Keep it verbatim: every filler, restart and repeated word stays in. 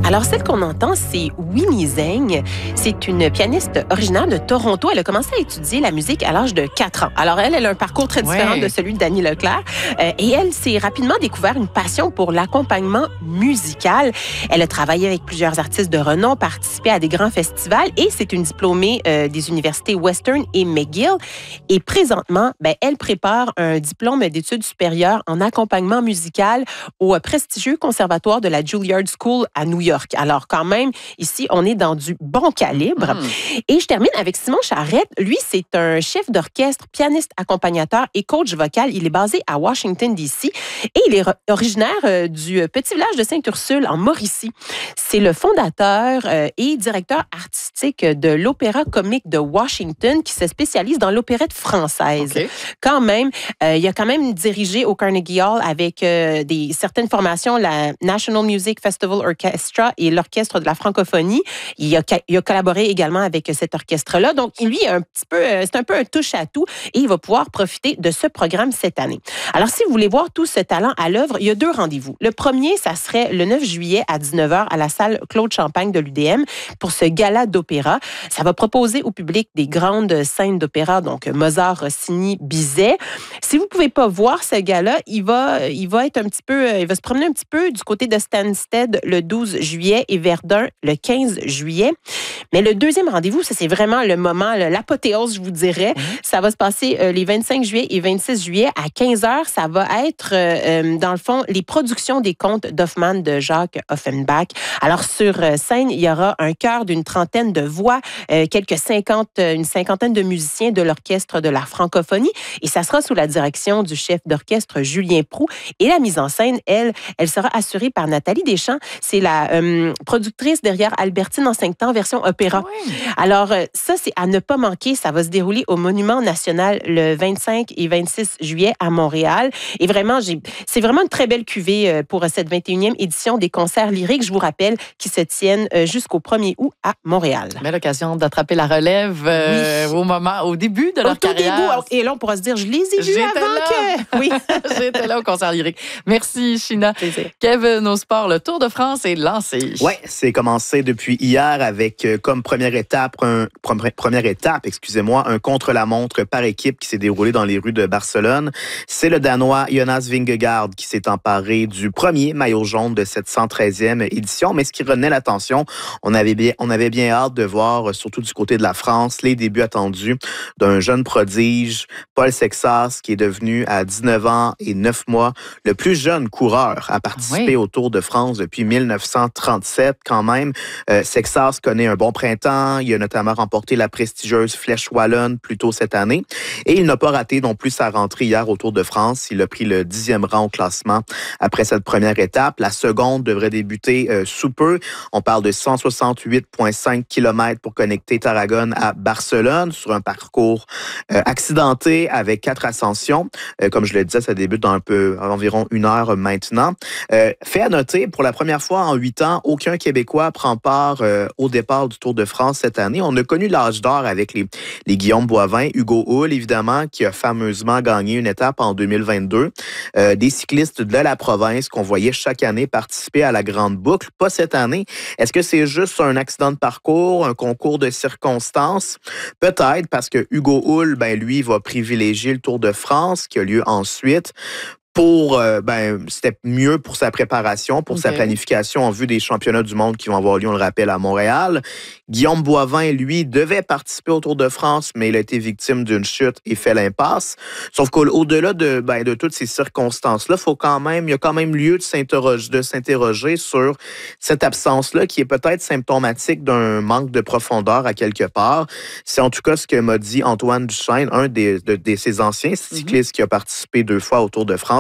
Alors, celle qu'on entend, c'est Winnie Zeng. C'est une pianiste originaire de Toronto. Elle a commencé à étudier la musique à l'âge de quatre ans. Alors, elle, elle a un parcours très différent Ouais. de celui de Dany Leclerc. Euh, et elle s'est rapidement découvert une passion pour l'accompagnement musical. Elle a travaillé avec plusieurs artistes de renom, participé à des grands festivals et c'est une diplômée euh, des universités Western et McGill. Et présentement, ben, elle prépare un diplôme d'études supérieures en accompagnement musical au prestigieux conservatoire de la Juilliard School à New York. Alors, quand même, ici, on est dans du bon calibre. Mm. Et je termine avec Simon Charette. Lui, c'est un chef d'orchestre, pianiste, accompagnateur et coach vocal. Il est basé à Washington, D C et il est originaire euh, du petit village de Sainte-Ursule, en Mauricie. C'est le fondateur euh, et directeur artistique de l'Opéra comique de Washington qui se spécialise dans l'opérette française. OK. Quand même, euh, il a quand même dirigé au Carnegie Hall avec euh, des, certaines formations, la National Music Festival Orchestra et l'Orchestre de la francophonie. Il a, il a collaboré également avec cet orchestre-là. Donc, lui, un petit peu, c'est un peu un touche-à-tout et il va pouvoir profiter de ce programme cette année. Alors, si vous voulez voir tout ce talent à l'œuvre, il y a deux rendez-vous. Le premier, ça serait le neuf juillet à dix-neuf heures à la salle Claude Champagne de l'U D M pour ce gala d'opéra. Ça va proposer au public des grandes scènes d'opéra, donc Mozart, Rossini, Bizet. Si vous ne pouvez pas voir ce gala, il va, il va être un petit peu, il va se promener un petit peu du côté de Stansted le douze juillet et Verdun le quinze juillet. Mais le deuxième rendez-vous, ça c'est vraiment le moment, l'apothéose, je vous dirais. Mm-hmm. Ça va se passer euh, les vingt-cinq juillet et vingt-six juillet à quinze heures. Ça va être, euh, dans le fond, les productions des contes d'Hoffmann de Jacques Offenbach. Alors, sur euh, scène, il y aura un chœur d'une trentaine de voix, euh, quelques cinquante, une cinquantaine de musiciens de l'Orchestre de la francophonie. Et ça sera sous la direction du chef d'orchestre Julien Proulx. Et la mise en scène, elle, elle sera assurée par Nathalie Deschamps. C'est la euh, productrice derrière Albertine en cinq temps, version opéra. Oui. Alors, ça, c'est à ne pas manquer. Ça va se dérouler au Monument national le vingt-cinq et vingt-six juillet à Montréal. Et vraiment, j'ai, c'est vraiment une très belle cuvée pour cette vingt et unième édition des concerts lyriques, je vous rappelle, qui se tiennent jusqu'au premier août à Montréal. Belle occasion d'attraper la relève euh, oui. au moment, au début de leur au tout carrière. Début. Et là, on pourra se dire, je les ai vus J'étais avant là. que... Oui. J'étais là au concert lyrique. Merci, China. Plaisir. Kev, nos sports, le Tour de France est lancé. Oui, c'est commencé depuis hier avec euh, comme première étape, un, première étape, excusez-moi, un contre-la-montre par équipe qui s'est déroulé dans les rues de Barcelone. C'est le Danois Jonas Vingegaard qui s'est emparé du premier maillot jaune de cette cent treizième édition. Mais ce qui retenait l'attention, on avait bien, on avait bien hâte de voir, surtout du côté de la France, les débuts attendus d'un jeune prodige, Paul Sexas, qui est devenu à dix-neuf ans et neuf mois le plus jeune coureur à participer oui. au Tour de France depuis dix-neuf cent trente-sept quand même. Euh, Sexas connaît un bon printemps. Il a notamment remporté la prestigieuse Flèche Wallonne plus tôt cette année. Et il n'a pas raté non plus sa rentrée hier au Tour de France. Il a pris le dixième rang au classement après cette première étape. La seconde devrait débuter euh, sous peu. On parle de cent soixante-huit virgule cinq kilomètres pour connecter Tarragone à Barcelone sur un parcours euh, accidenté avec quatre ascensions. Euh, comme je le disais, ça débute dans un peu environ une heure maintenant. Euh, fait à noter, pour la première fois en huit ans, aucun Québécois prend part euh, au départ du Tour de France cette année. On a connu l'âge d'or avec les, les Guillaume Boivin, Hugo Hull, évidemment, qui a fameusement gagné une étape en deux mille vingt-deux. Euh, des cyclistes de la province qu'on voyait chaque année participer à la Grande Boucle. Pas cette année. Est-ce que c'est juste un accident de parcours, un concours de circonstances? Peut-être, parce que Hugo Hull, ben, lui, va privilégier le Tour de France qui a lieu ensuite. Pour, euh, ben, c'était mieux pour sa préparation, pour okay. sa planification en vue des championnats du monde qui vont avoir lieu, on le rappelle, à Montréal. Guillaume Boivin, lui, devait participer au Tour de France, mais il a été victime d'une chute et fait l'impasse. Sauf qu'au-delà de, ben, de toutes ces circonstances-là, faut quand même, il y a quand même lieu de s'interroger, de s'interroger sur cette absence-là qui est peut-être symptomatique d'un manque de profondeur à quelque part. C'est en tout cas ce que m'a dit Antoine Duchesne, un des, de, de ses anciens cyclistes mm-hmm. qui a participé deux fois au Tour de France.